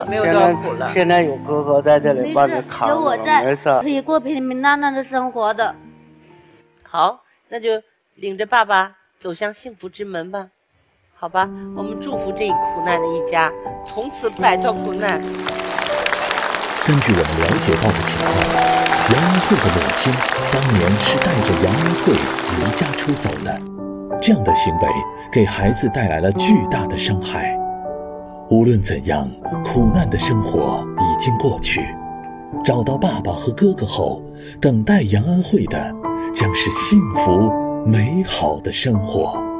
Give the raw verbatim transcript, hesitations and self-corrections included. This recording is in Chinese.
没有这么苦了。 现在有哥哥在这里帮你扛着， 有我在， 没事， 可以过平平淡淡的生活的。 好，那就领着爸爸走向幸福之门吧，好吧？我们祝福这一苦难的一家从此摆脱苦难。 根据我们了解到的情况，杨恩惠的母亲当年是带着杨恩惠离家出走的，这样的行为给孩子带来了巨大的伤害。无论怎样，苦难的生活已经过去，找到爸爸和哥哥后，等待杨恩惠的将是幸福美好的生活。